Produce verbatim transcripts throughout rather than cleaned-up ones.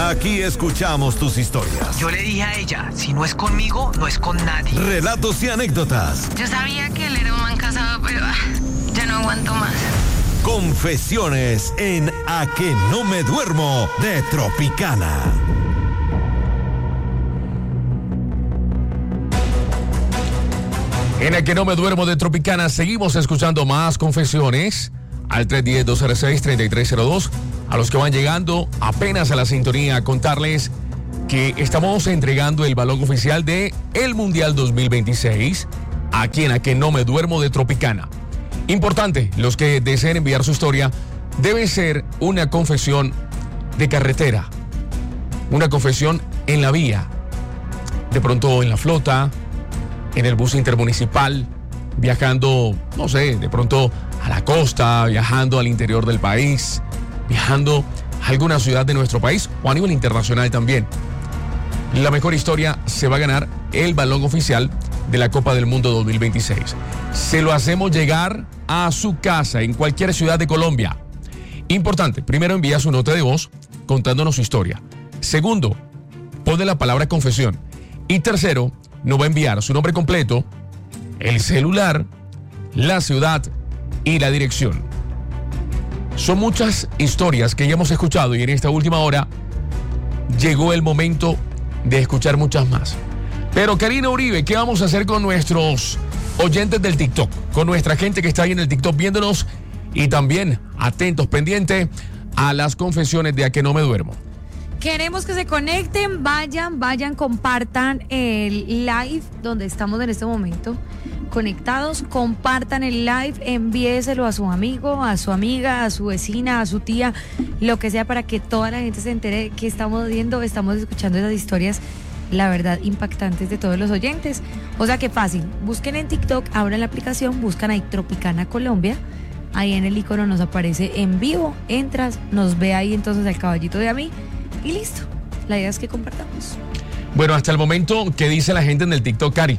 Aquí escuchamos tus historias. Yo le dije a ella, si no es conmigo, no es con nadie. Relatos y anécdotas. Yo sabía que él era un man casado, pero ah, ya no aguanto más. Confesiones en A Que No Me Duermo de Tropicana. En A Que No Me Duermo de Tropicana seguimos escuchando más confesiones al tres uno cero, dos cero seis, tres tres cero dos. A los que van llegando apenas a la sintonía, contarles que estamos entregando el balón oficial de el Mundial dos mil veintiséis aquí en A Que No Me Duermo de Tropicana. Importante, los que deseen enviar su historia, debe ser una confesión de carretera, una confesión en la vía, de pronto en la flota, en el bus intermunicipal, viajando, no sé, de pronto a la costa, viajando al interior del país, viajando a alguna ciudad de nuestro país o a nivel internacional también. La mejor historia se va a ganar el balón oficial de la Copa del Mundo dos mil veintiséis. Se lo hacemos llegar a su casa en cualquier ciudad de Colombia. Importante, primero envía su nota de voz contándonos su historia. Segundo, pone la palabra confesión. Y tercero, nos va a enviar su nombre completo, el celular, la ciudad y la dirección. Son muchas historias que ya hemos escuchado y en esta última hora llegó el momento de escuchar muchas más. Pero Karina Uribe, ¿qué vamos a hacer con nuestros oyentes del TikTok? Con nuestra gente que está ahí en el TikTok viéndonos y también atentos, pendientes a las confesiones de A Que No Me Duermo. Queremos que se conecten, vayan, vayan, compartan el live donde estamos en este momento conectados, compartan el live, envíeselo a su amigo, a su amiga, a su vecina, a su tía, lo que sea, para que toda la gente se entere que estamos viendo, estamos escuchando esas historias, la verdad, impactantes de todos los oyentes. O sea que fácil, busquen en TikTok, abran la aplicación, buscan ahí Tropicana Colombia, ahí en el icono nos aparece en vivo, entras, nos ve ahí entonces el caballito de a mí y listo. La idea es que compartamos. Bueno, hasta el momento, ¿qué dice la gente en el TikTok, Cari?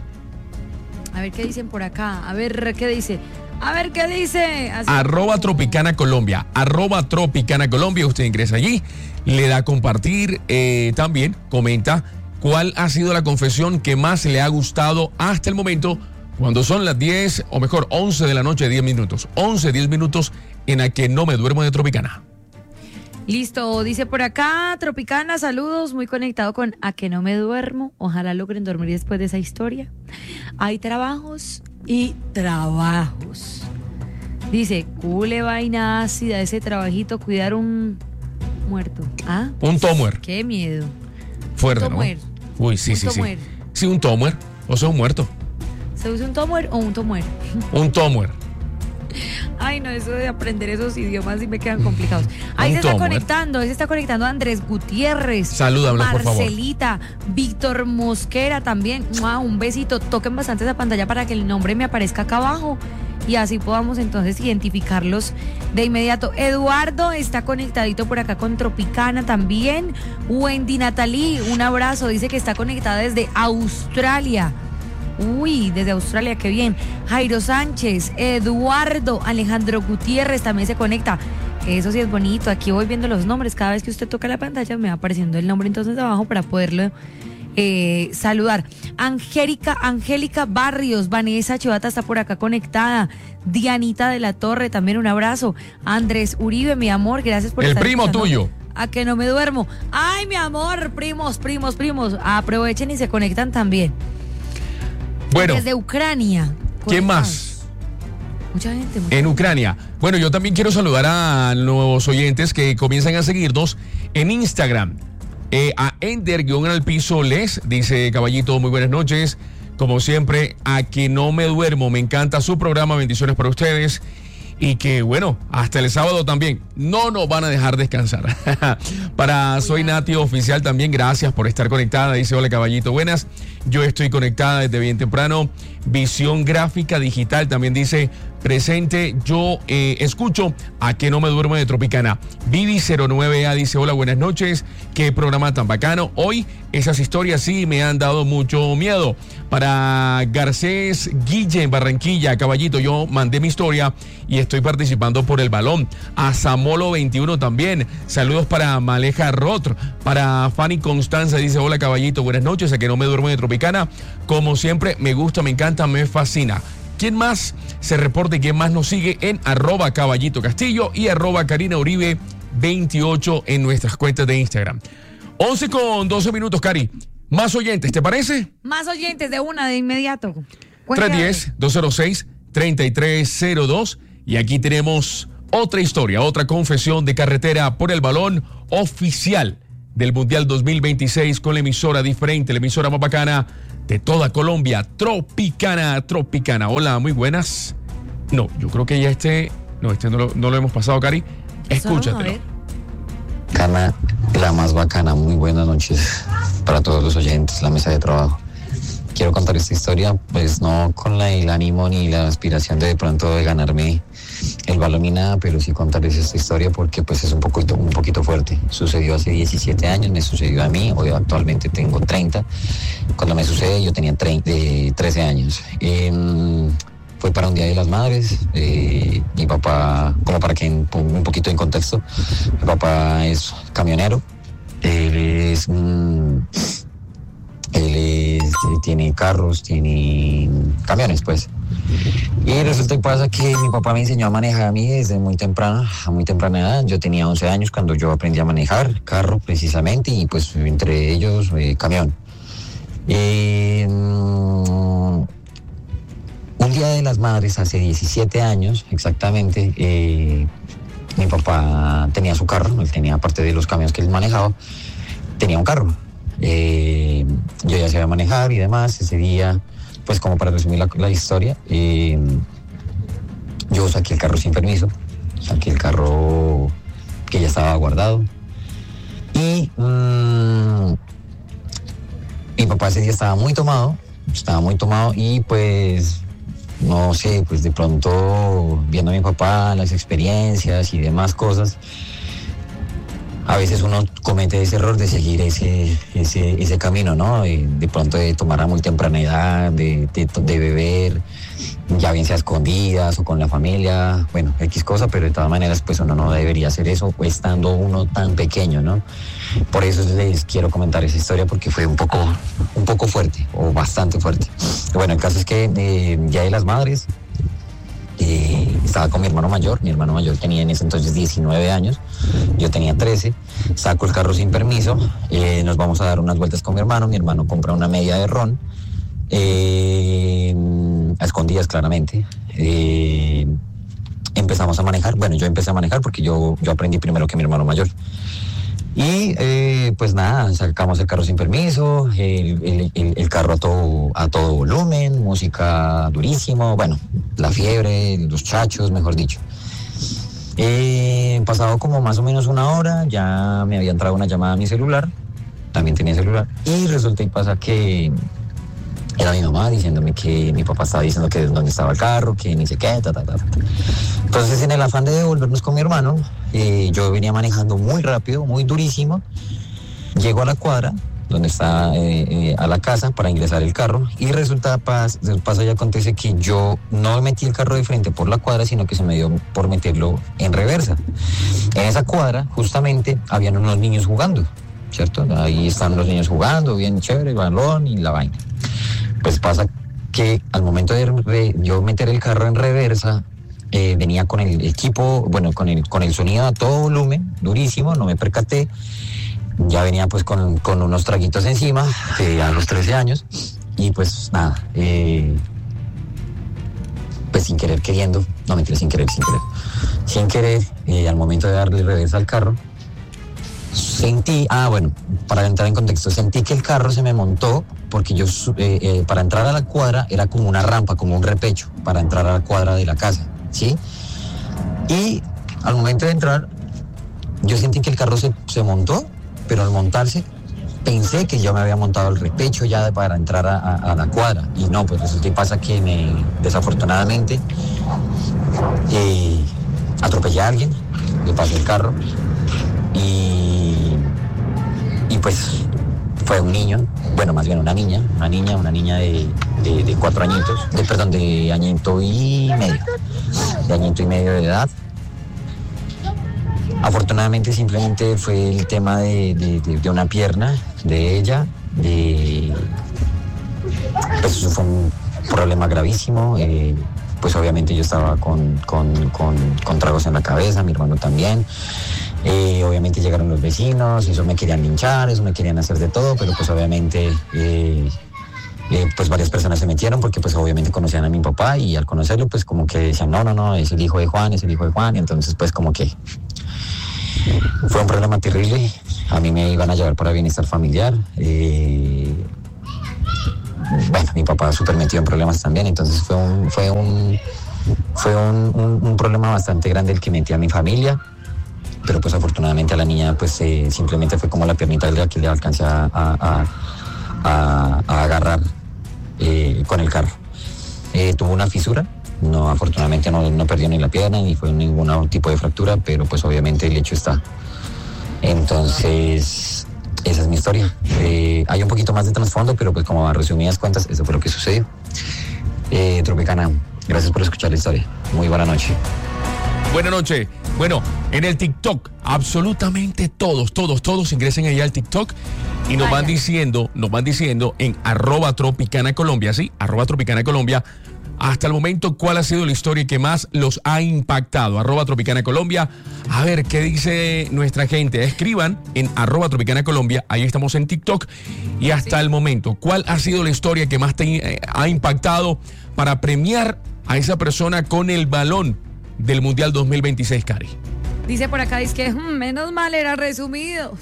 A ver qué dicen por acá, a ver qué dice, a ver qué dice. Así arroba Tropicana Colombia, arroba Tropicana Colombia, usted ingresa allí, le da a compartir, eh, también comenta cuál ha sido la confesión que más le ha gustado hasta el momento, cuando son las diez, o mejor, once de la noche, diez minutos, once, diez minutos en A Que No Me Duermo de Tropicana. Listo, dice por acá, Tropicana, saludos, muy conectado con A Que No Me Duermo, ojalá logren dormir después de esa historia. Hay trabajos y trabajos. Dice, cule vaina ácida ese trabajito, cuidar un muerto. ¿Ah? Un tomuer. Qué miedo. Fuerte, un tomuer. ¿no? Uy, sí, un sí, tomuer. sí. Sí, un tomuer, o sea, un muerto. ¿Se usa un tomuer o un tomuer? Un tomuer. Ay, no, eso de aprender esos idiomas sí me quedan complicados. Ahí Un se está tomuer. conectando, ahí se está conectando Andrés Gutiérrez. Salúdame, por favor. Marcelita, Víctor Mosquera también. ¡Mua! Un besito. Toquen bastante esa pantalla para que el nombre me aparezca acá abajo y así podamos entonces identificarlos de inmediato. Eduardo está conectadito por acá con Tropicana también. Wendy Natalie, un abrazo. Dice que está conectada desde Australia. Uy, desde Australia, qué bien. Jairo Sánchez, Eduardo, Alejandro Gutiérrez también se conecta. Eso sí es bonito. Aquí voy viendo los nombres. Cada vez que usted toca la pantalla me va apareciendo el nombre entonces de abajo para poderlo eh, saludar. Angélica, Angélica Barrios, Vanessa Chivata está por acá conectada. Dianita de la Torre, también un abrazo. Andrés Uribe, mi amor, gracias por El estar primo escuchando. tuyo. A Que No Me Duermo. Ay, mi amor, primos, primos, primos. Aprovechen y se conectan también. Bueno, Desde Ucrania. ¿quién más? Mucha gente. Mucha En Ucrania. Bueno, yo también quiero saludar a nuevos oyentes que comienzan a seguirnos en Instagram. Eh, a Ender-al-piso les dice Caballito, muy buenas noches. Como siempre, A Que No Me Duermo. Me encanta su programa. Bendiciones para ustedes. Y que, bueno, hasta el sábado también no nos van a dejar descansar. Para Soy Nati Oficial también, gracias por estar conectada. Dice, hola Caballito, buenas. yo estoy conectada desde bien temprano. Visión Gráfica Digital también dice, presente, yo eh, escucho A que no me duermo de Tropicana. Vivi cero nueve A dice, hola, buenas noches, qué programa tan bacano. Hoy esas historias sí me han dado mucho miedo. Para Garcés Guille en Barranquilla, caballito, yo mandé mi historia y estoy participando por el balón. A Zamolo veintiuno también, saludos para Maleja Rotr. Para Fanny Constanza dice, hola caballito, buenas noches, A que no me duermo de Tropicana. Como siempre, me gusta, me encanta, me fascina. ¿Quién más se reporte? ¿Quién más nos sigue? En arroba Caballito Castillo y arroba Karina Uribe veintiocho en nuestras cuentas de Instagram. once con doce minutos, Cari. Más oyentes, ¿te parece? Más oyentes de una de inmediato. tres uno cero, dos cero seis, tres tres cero dos. Y aquí tenemos otra historia, otra confesión de carretera por el balón oficial del Mundial dos mil veintiséis con la emisora diferente, la emisora más bacana de toda Colombia, Tropicana, Tropicana. Hola, muy buenas. No, yo creo que ya este, no, este no lo, no lo hemos pasado, Cari. Escúchatelo. Cana, la más bacana, muy buenas noches para todos los oyentes, la mesa de trabajo. Quiero contar esta historia, pues no con la, el ánimo ni la aspiración de de pronto de ganarme el balón ni nada, pero sí contarles esta historia porque pues es un poquito, un poquito fuerte. Sucedió hace diecisiete años, me sucedió a mí, hoy actualmente tengo treinta. Cuando me sucede yo tenía treinta, trece años. Eh, fue para un Día de las Madres, eh, mi papá, como para que en, un poquito en contexto, mi papá es camionero, él es... Mm, Él es, tiene carros, tiene camiones, pues. Y resulta que pasa que mi papá me enseñó a manejar a mí desde muy temprana, a muy temprana edad. Yo tenía once años cuando yo aprendí a manejar carro, precisamente, y pues entre ellos eh, camión. Eh, un Día de las Madres, hace diecisiete años exactamente, eh, mi papá tenía su carro, él tenía, aparte de los camiones que él manejaba, tenía un carro. Eh, yo ya sabía manejar y demás. Ese día, pues como para resumir la, la historia, eh, yo saqué el carro sin permiso, saqué el carro que ya estaba guardado y mmm, mi papá ese día estaba muy tomado, estaba muy tomado y pues no sé, pues de pronto viendo a mi papá, las experiencias y demás cosas, a veces uno comete ese error de seguir ese, ese, ese camino, ¿no? De, de pronto de tomar a muy temprana edad, de, de, de beber, ya bien sea escondidas o con la familia, bueno, X cosa, pero de todas maneras pues uno no debería hacer eso estando uno tan pequeño, ¿no? Por eso les quiero comentar esa historia porque fue un poco, un poco fuerte o bastante fuerte. Bueno, el caso es que eh, Día de las Madres, Eh, estaba con mi hermano mayor, mi hermano mayor tenía en ese entonces diecinueve años, yo tenía trece, saco el carro sin permiso, eh, nos vamos a dar unas vueltas con mi hermano, mi hermano compra una media de ron, eh, a escondidas claramente, eh, empezamos a manejar, bueno yo empecé a manejar porque yo, yo aprendí primero que mi hermano mayor. Y eh, pues nada, sacamos el carro sin permiso, el, el, el, el carro a todo, a todo volumen, música durísimo, bueno, la fiebre, los chachos, mejor dicho. Eh, pasado como más o menos una hora, ya me había entrado una llamada a mi celular, también tenía celular, y resulta y pasa que era mi mamá diciéndome que mi papá estaba diciendo que dónde estaba el carro, que ni sé qué, ta, ta, ta. Entonces, en el afán de devolvernos con mi hermano, eh, yo venía manejando muy rápido, muy durísimo. Llego a la cuadra, donde está eh, eh, a la casa, para ingresar el carro. Y resulta, pas, pasa y acontece que yo no metí el carro de frente por la cuadra, sino que se me dio por meterlo en reversa. En esa cuadra, justamente, habían unos niños jugando, ¿cierto? Ahí están los niños jugando, bien chévere, el balón y la vaina. Pues pasa que al momento de re, yo meter el carro en reversa, eh, venía con el equipo, bueno, con el, con el sonido a todo volumen, durísimo, no me percaté. Ya venía pues con, con unos traguitos encima, eh, a los trece años, y pues nada, eh, pues sin querer queriendo, no mentira, sin querer, sin querer, sin querer, eh, al momento de darle reversa al carro, sentí, ah bueno, para entrar en contexto, sentí que el carro se me montó, porque yo, eh, eh, para entrar a la cuadra, era como una rampa, como un repecho, para entrar a la cuadra de la casa, ¿sí? Y al momento de entrar, yo sentí que el carro se, se montó, pero al montarse, pensé que yo me había montado el repecho ya de, para entrar a, a, a la cuadra. Y no, pues resulta y pasa que me, desafortunadamente, eh, atropellé a alguien, le pasé el carro y, y pues fue un niño, bueno, más bien una niña, una niña, una niña de, de, de cuatro añitos, de, perdón, de añito y medio, de añito y medio de edad. Afortunadamente simplemente fue el tema de, de, de, de una pierna de ella, de, pues eso fue un problema gravísimo, eh, pues obviamente yo estaba con, con, con, con tragos en la cabeza, mi hermano también. Eh, obviamente llegaron los vecinos, eso me querían linchar, eso me querían hacer de todo, pero pues obviamente eh, eh, pues varias personas se metieron porque pues obviamente conocían a mi papá y al conocerlo pues como que decían no, no, no, es el hijo de Juan, es el hijo de Juan, y entonces pues como que fue un problema terrible. A mí me iban a llevar para bienestar familiar. Eh, bueno, mi papá súper metido en problemas también, entonces fue un, fue un, fue un, un, un problema bastante grande el que metí a mi familia. Pero pues afortunadamente a la niña pues eh, simplemente fue como la piernita que le alcancé a, a, a, a agarrar eh, con el carro. Eh, tuvo una fisura, no, afortunadamente no, no perdió ni la pierna ni fue ningún tipo de fractura, pero pues obviamente el hecho está. Entonces, esa es mi historia. Eh, hay un poquito más de trasfondo, pero pues como a resumidas cuentas, eso fue lo que sucedió. Eh, Tropicana, gracias por escuchar la historia. Muy buena noche. Buenas noches. Bueno, en el TikTok, absolutamente todos, todos, todos ingresen allá al TikTok y nos van diciendo, nos van diciendo en arroba Tropicana Colombia, ¿sí? Arroba Tropicana Colombia. Hasta el momento, ¿cuál ha sido la historia que más los ha impactado? Arroba Tropicana Colombia. A ver, ¿qué dice nuestra gente? Escriban en arroba Tropicana Colombia. Ahí estamos en TikTok. Y hasta sí. el momento, ¿cuál ha sido la historia que más te eh, ha impactado para premiar a esa persona con el balón del Mundial dos mil veintiséis, Cari? Dice por acá, dice que mmm, menos mal era resumido.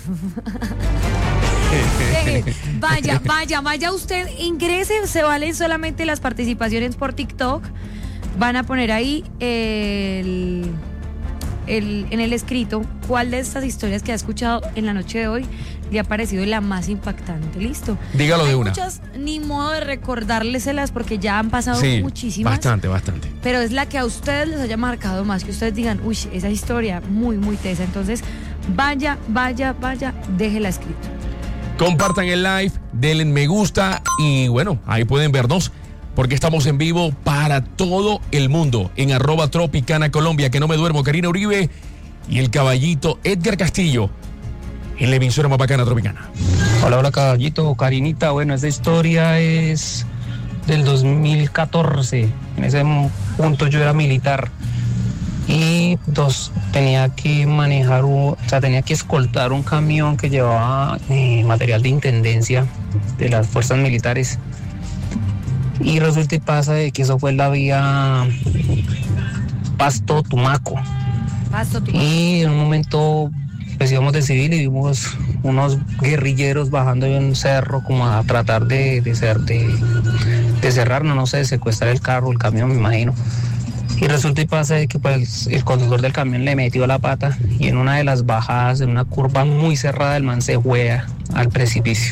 Vaya, vaya, vaya usted, ingrese, se valen solamente las participaciones por TikTok. Van a poner ahí el, el, en el escrito cuál de estas historias que ha escuchado en la noche de hoy le ha parecido la más impactante. Listo. Dígalo de Hay una. Muchas, ni modo de recordárselas porque ya han pasado sí, muchísimas. Bastante, bastante. Pero es la que a ustedes les haya marcado más, que ustedes digan, uy, esa historia muy, muy tesa. Entonces, vaya, vaya, vaya, déjela escrito. Compartan el live, denle me gusta y bueno, ahí pueden vernos porque estamos en vivo para todo el mundo en arroba Tropicana Colombia, que no me duermo, Karina Uribe y el caballito Edgar Castillo en la emisora más bacana Tropicana. Hola, hola caballito, Karinita, bueno, esta historia es del dos mil catorce, en ese punto yo era militar y dos, tenía que manejar, o sea, tenía que escoltar un camión que llevaba eh, material de intendencia de las fuerzas militares. Y resulta y pasa de que eso fue la vía Pasto Tumaco. Pasto Tumaco. Y en un momento pues íbamos de civil y vimos unos guerrilleros bajando de un cerro como a tratar de, de, ser, de, de cerrarnos, no sé, de secuestrar el carro, el camión, me imagino. Y resulta y pasa de que pues, el conductor del camión le metió la pata y en una de las bajadas, en una curva muy cerrada, el man se juega al precipicio.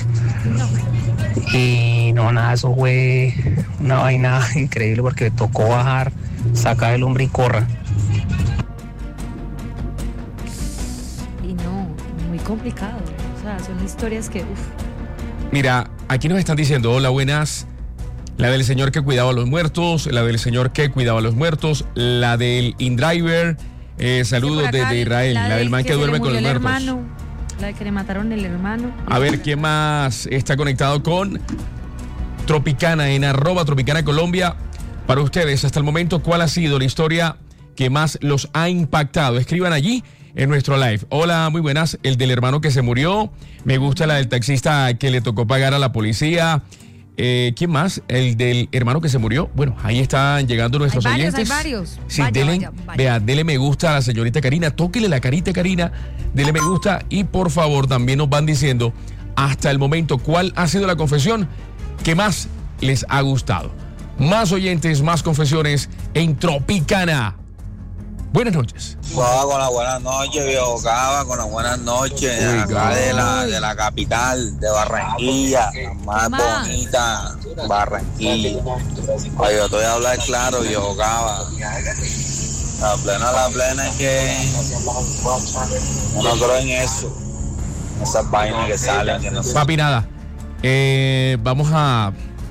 Y no, nada, eso fue una vaina increíble porque tocó bajar, sacar el hombre y corra. Y no, muy complicado. O sea, son historias que, uff. Mira, aquí nos están diciendo, hola, buenas. La del señor que cuidaba a los muertos, la del señor que cuidaba a los muertos, la del InDriver, eh, saludos sí, desde Israel, la, de la del man que, que duerme con los muertos. Hermano, la de que le mataron el hermano. A ver, ¿quién más está conectado con Tropicana en arroba Tropicana Colombia? Para ustedes, hasta el momento, ¿cuál ha sido la historia que más los ha impactado? Escriban allí en nuestro live. Hola, muy buenas. El del hermano que se murió. Me gusta la del taxista que le tocó pagar a la policía. Eh, ¿Quién más? El del hermano que se murió. Bueno, ahí están llegando nuestros hay varios, oyentes. Hay varios. Sí, vaya, dele, vaya, vaya. Vea, dele me gusta a la señorita Karina. Tóquele la carita, Karina. Dele me gusta y por favor también nos van diciendo hasta el momento cuál ha sido la confesión que más les ha gustado. Más oyentes, más confesiones en Tropicana. Buenas noches. Cava con las buenas noches, viejo Cava, con las buenas noches. Uy, acá de la, de la capital, de Barranquilla, la más Ma. bonita, Barranquilla. Ay, yo te voy a hablar claro, viejo Cava. La plena, la plena es que yo no creo en eso. Esas vainas que salen, que no sé. Papi, nada. Eh, vamos a,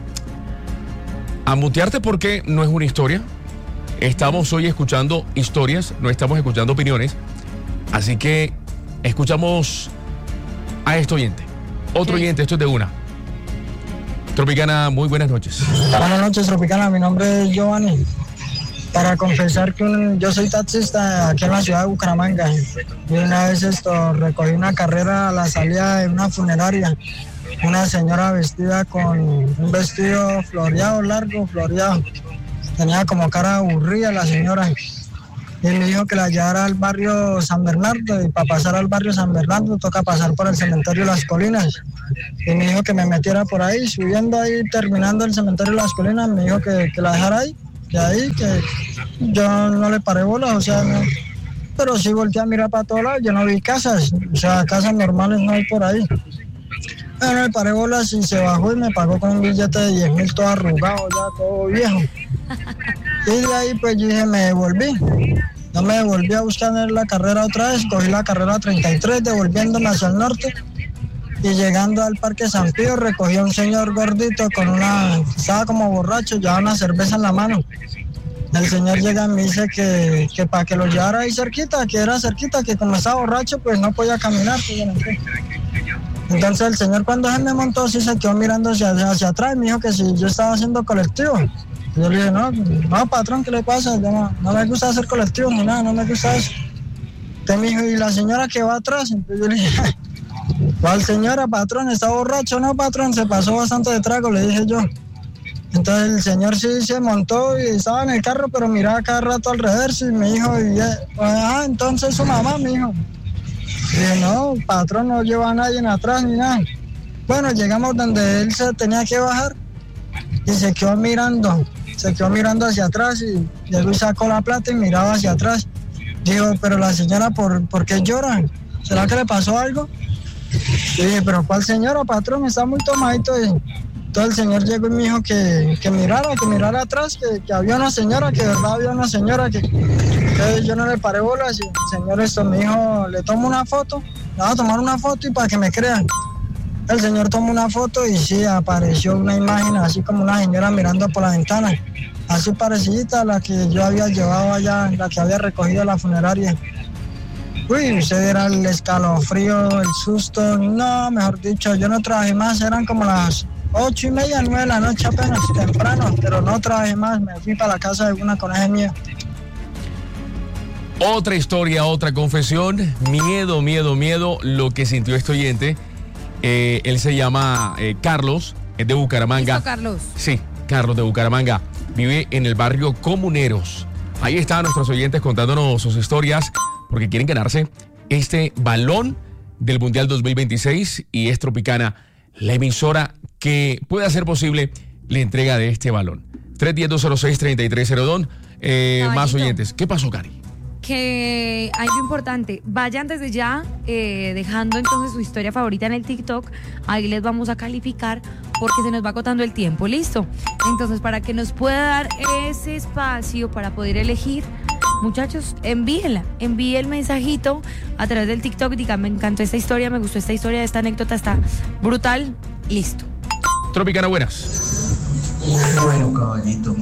a mutearte porque no es una historia. Estamos hoy escuchando historias, no estamos escuchando opiniones. Así que escuchamos a este oyente. Otro Ok. oyente, esto es de una. Tropicana, muy buenas noches. Buenas noches, Tropicana. Mi nombre es Giovanni. Para confesar que un- yo soy taxista aquí en la ciudad de Bucaramanga. Y una vez esto recogí una carrera a la salida de una funeraria. Una señora vestida con un vestido floreado, largo, floreado. Tenía como cara aburrida la señora. Y me dijo que la llevara al barrio San Bernardo. Y para pasar al barrio San Bernardo toca pasar por el cementerio de las Colinas. Y me dijo que me metiera por ahí, subiendo ahí, terminando el cementerio de las Colinas. Me dijo que, que la dejara ahí, que ahí, que yo no le paré bolas, o sea, no. Pero sí volteé a mirar para todos lados, yo no vi casas, o sea, casas normales no hay por ahí. Yo no le paré bolas y se bajó y me pagó con un billete de diez mil todo arrugado, ya todo viejo. Y de ahí pues yo dije, me devolví. Yo me devolví a buscar la carrera otra vez, cogí la carrera treinta y tres, devolviéndome hacia el norte. Y llegando al Parque San Pío, recogí a un señor gordito con una, estaba como borracho, llevaba una cerveza en la mano. El señor llega y me dice que, que para que lo llevara ahí cerquita, que era cerquita, que como estaba borracho, pues no podía caminar. Pues, yo no sé. Entonces el señor cuando se me montó, sí se quedó mirando hacia, hacia atrás y me dijo que si yo estaba haciendo colectivo. Yo le dije, no, no, patrón, ¿qué le pasa? Yo no, no me gusta hacer colectivo ni nada, no me gusta eso. Entonces me dijo, ¿y la señora que va atrás? Entonces yo le dije, ¿cuál señora, patrón? ¿Está borracho? No, patrón, se pasó bastante de trago, le dije yo. Entonces el señor sí se montó y estaba en el carro, pero miraba cada rato alrededor y me dijo, y, eh, ah, entonces su mamá, me dijo. Y dije, no, patrón, no lleva a nadie en atrás ni nada. Bueno, llegamos donde él se tenía que bajar y se quedó mirando, se quedó mirando hacia atrás y llegó y sacó la plata y miraba hacia atrás. Dijo, pero la señora, ¿por, ¿por qué llora? ¿Será que le pasó algo? Y dije, pero ¿cuál señora, patrón? Está muy tomadito. Y entonces el señor llegó y me dijo que, que mirara, que mirara atrás, que, que había una señora, que de verdad había una señora, que, que yo no le paré bolas. Y el señor esto me dijo, le tomo una foto, le voy a tomar una foto y para que me crean. El señor tomó una foto y sí, apareció una imagen así como una señora mirando por la ventana, así parecida a la que yo había llevado allá, la que había recogido en la funeraria. Uy, usted era el escalofrío, el susto, no, mejor dicho, yo no trabajé más, eran como las ocho y media, nueve de la noche apenas, temprano, pero no trabajé más, me fui para la casa de una coneja mía. Otra historia, otra confesión. Miedo, miedo, miedo. Lo que sintió este oyente. Eh, él se llama eh, Carlos, es de Bucaramanga. ¿Listo, Carlos? Sí, Carlos de Bucaramanga. Vive en el barrio Comuneros. Ahí están nuestros oyentes contándonos sus historias porque quieren ganarse este balón del Mundial dos mil veintiséis y es Tropicana, la emisora que puede hacer posible la entrega de este balón. tres uno cero, dos cero seis, tres tres cero dos. Eh, más Caballito. oyentes. ¿Qué pasó, Cari? Que hay algo importante, vayan desde ya eh, dejando entonces su historia favorita en el TikTok, ahí les vamos a calificar porque se nos va agotando el tiempo, ¿listo? Entonces para que nos pueda dar ese espacio para poder elegir, muchachos, envíenla, envíe el mensajito a través del TikTok, digan, me encantó esta historia, me gustó esta historia, esta anécdota está brutal, listo. Tropicana, buenas. Bueno, caballito,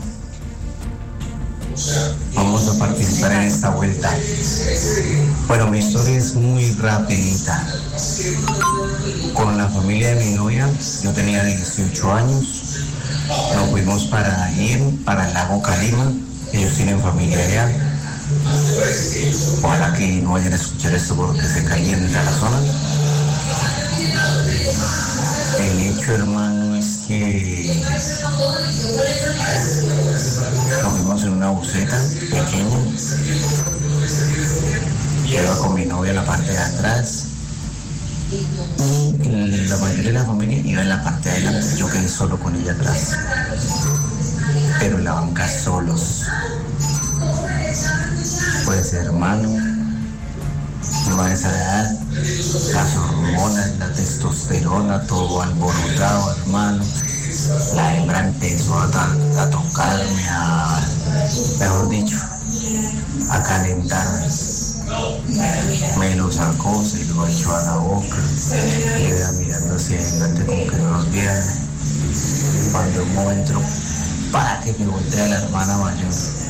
vamos a participar en esta vuelta. Bueno, mi historia es muy rapidita. Con la familia de mi novia, yo tenía dieciocho años, nos fuimos para ir para el lago Calima, ellos tienen familia allá. Ojalá que no vayan a escuchar esto porque se calienta la zona. El hecho, hermano, es que nos fuimos en una buseta pequeña. Yo iba con mi novia en la parte de atrás y la mayoría de la familia iba en la parte de adelante. Yo quedé solo con ella atrás, pero en la banca solos. Pues hermano, no a esa edad, las hormonas, la testosterona, todo alborotado, hermano. La hembra empezó a, a tocarme, a, mejor dicho, a calentarme. Me lo sacó, se lo echó a la boca, queda mirando hacia adelante como que no nos viera. Cuando un momento, para que me voltea la hermana mayor,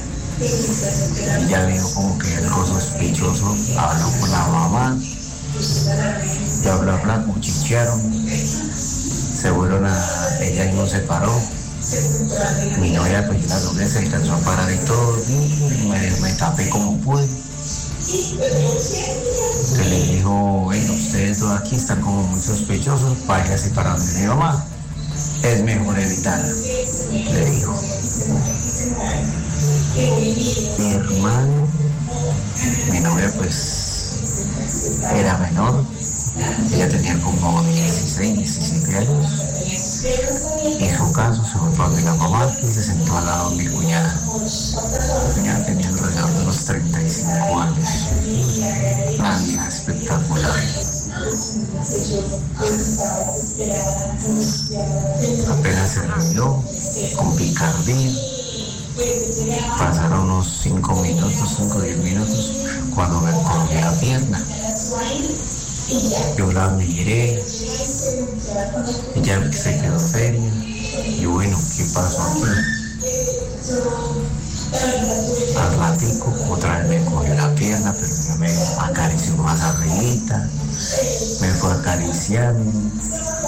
ella vio como que algo sospechoso, habló con la mamá, bla bla bla, cuchichearon, se fueron a, ella no se paró. Mi novia pues la doble se alcanzó a parar y todo, y me, me tapé como pude. Que le dijo, bueno, ustedes dos aquí están como muy sospechosos, váyase para donde mi mamá, es mejor evitarla, le dijo. Mi hermano, mi novia pues era menor, ella tenía como dieciséis, diecisiete años, y en su caso se fue para la mamá y se sentó al lado de mi cuñada. Mi cuñada tenía alrededor de los treinta y cinco años, una vida espectacular. Apenas se reunió con picardía. Pasaron unos cinco minutos, cinco o diez minutos, cuando me cogí la pierna. Yo la miré, ella se quedó seria. Y bueno, ¿qué pasó aquí? Al ratico, otra vez me cogió la pierna, pero ya me acarició más arribita, me fue acariciando.